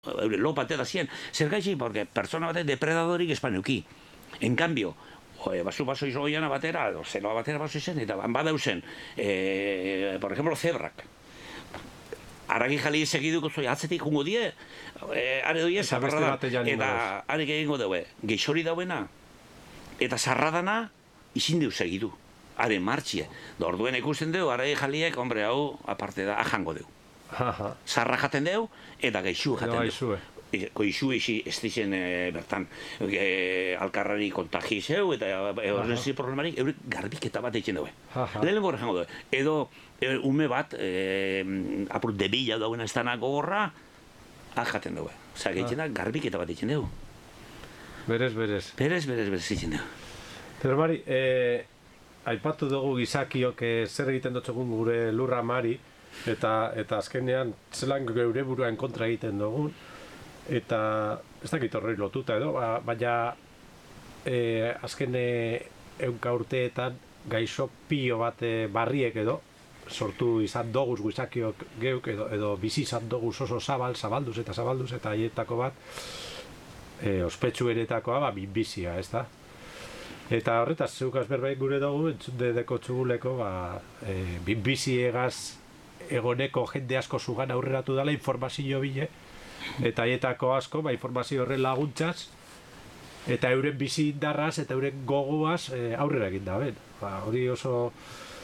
lo batera zien. Zergaitzik, porque pertsona batek depredadorik espaneuki. En cambio, baso izoiana batera, zeloa batera baso izen, eta badauzen, por ejemplo, zebrak. Aragi jali segiduko zoi, atzetik jungo die, are doie, zabarra da, eta arek egingo daue, geixori dauena, eta zarradana, izin deu segidu. Are martxie. Orduen ikusten deu, aragi jaliek, hombre, hau, aparte da, ajango deu. Zarra jaten deu, eta geixu jaten deu. Goizu ez dizen bertan alkarrari kontagi zeu, eta horrezi problemarik, eurek garbiketa bat eitzen daue. Lehenengo horre jango daue. Edo ume bat, apur debila dauen ez dana gogorra, jaten daue. Osa, eitzen da, garbiketa bat eitzen daue. Berez. Berez eitzen daue. Pero Mari, aipatu dugu gizakiok zer egiten dutxegun gure lurra Mari, eta azkenean zelan geure buruan kontra egiten dugun, eta ez dakit horrei lotuta edo, baina azken 100 urteetan gaixo pilo bat barriek edo sortu izan doguz gizakiok geuk edo bizi izan doguz oso zabalduz eta haietako bat ospetsu eretakoa bizia, ez da? Eta horretaz, zeukaz berbaik gure dugu, entzunde deko txuguleko, biziegaz egoneko jende asko zugan aurreratu dela informazio bile, eta haietako asko, informazio horren laguntzaz, eta euren bizi indarraz eta euren gogoaz aurrera egin da, ben. Hori oso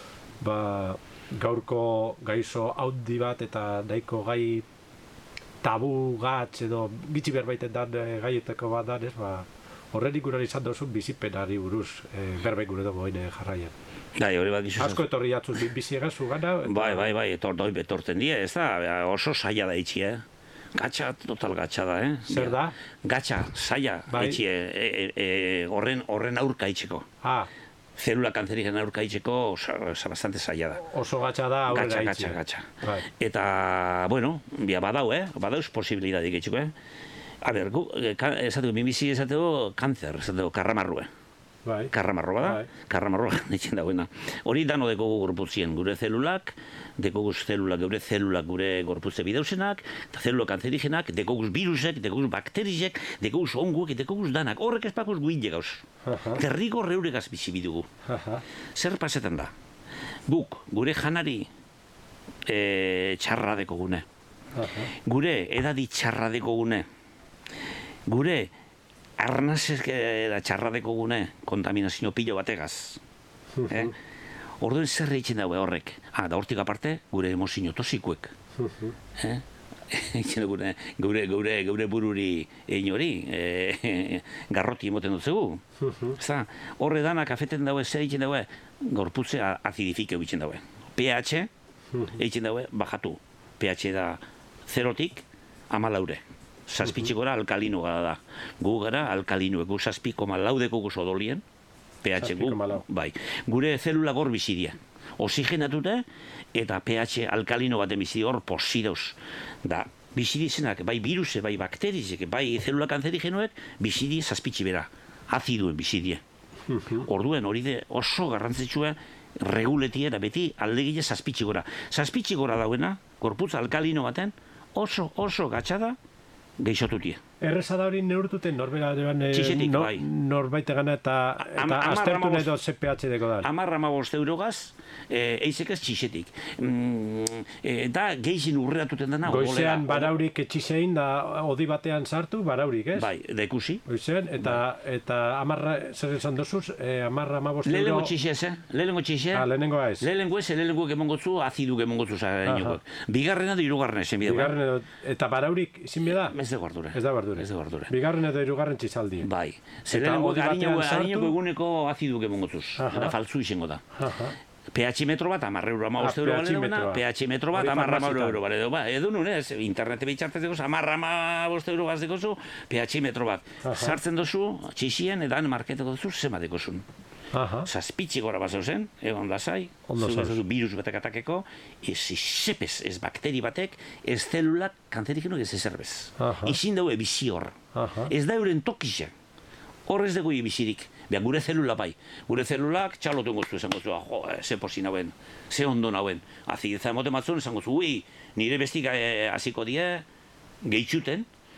gaurko gaizo haundi bat eta nahiko gai tabu gatz edo gitzi berbaiten dan gaietako bat danez, horren ikunan izan dozun bizipenari buruz berbaik gure dugu haine jarraian. Hori bat gizu. Asko etorri jatzuz biziegaz zugana. Bai, etorten die, ez da, oso saia da itxi, Gatxa, total gatxa da, Zer da? Gatxa, saia, itxi, horren aurka itxeko. Zelula kanzerigen aurka itxeko, bastante saia da. Oso gatxa da aurrera itxi. Gatxa. Eta, bueno, badauz posibilidadik itxeko, A ber, esateko, minbizi esateko, kanzer, esateko, karramarrue. Karramarro bada, karramarroa ditzen dagoena. Hori dano dekogu gorputzien, gure zelulak, dekoguz zelulak, gure gorputze bidauzenak, eta zelula kanzerigenak, dekoguz virusek, dekoguz bakterizek, dekoguz onguek, dekoguz danak. Horrek espakuz guinde gauz. Terrigo reuregaz bizi bidugu. Zer pasetan da? Guk, gure janari txarra dekogune. Gure edadi txarra dekogune. Gure arnazek da txarradeko gune kontaminazio pilo bategaz. Orduen zer eitzen daue horrek. Da hortik aparte, gure emozio tosikuek. Geure bururi egin hori, garroti emoten dut zegu. Horre danak afeten daue, zer eitzen daue, gorputze azidifike eitzen daue. pH eitzen daue, bajatu. pH da 0tik 14. Zazpitxikora alkalino gara da. Gu gara alkalinoek, gu 7,4 dekoguz odolien, pH gu, bai. Gure zelula gor bizidia. Oxigenatute eta pH alkalino baten bizidi hor posidauz. Da, bizidizenak, bai viruse, bai bakterizek, bai zelula kanzerigenoek, bizidi zazpitxi bera. Aziduen bizidie. Orduen hori de oso garrantzitsua reguletie da beti aldegile zazpitxikora. Zazpitxikora dauena, gorputz alkalino baten, oso gatxada, geixotutie. Erreza da hori neurtuten norbait egana eta aztertu nahi dut ZPH deko da. 10-15 eurogaz, eizek ez txixetik. Da geixin urreatuten dena. Goizean baraurik etxisein da odi batean sartu, baraurik, ez? Bai, da ikusi. Goizean, eta amarra, zer esan dozuz, 10-15 euro... Lehenengo txixe, Lehenengo txixe. Lehenengo ez. Lehenengo emongotzu, aziduk emongotzu zainoak. Bigarrena da hirugarren ezen bidea. Bigarrena, eta baraurik izin bida? Ez da guardure. Ez da guardure. Bigarren edo hirugarren txizaldi. Bai. Zelenengo harineko eguneko aziduk emongotzuz. Eta faltzu izango da. pH metro bat, 10 euro, 15 euro bale duena, pH metro bat, 10 euro bale du. Edo nunez, internete bitxartez dekozu, 10-15 euro gazdekozu, pH metro bat. Sartzen dozu, txixien, edan marketeko dozu, zema dekozun. Zazpitxik gora bat zeuzen, egon da zai, virus batek atakeko, sepez, ez bakteri batek, ez zelulak kanzerigenok ez ezerbez. Izin daue bizi hor. Ez da euren tokixe. Hor ez dugu bizirik. Beha, gure zelula bai. Gure zelulak txalotu engoztu esan gozu, ze posi nauen, ze ondo nauen. Azideza emote matzun esan gozu, nire bestik hasiko die, gehitxuten,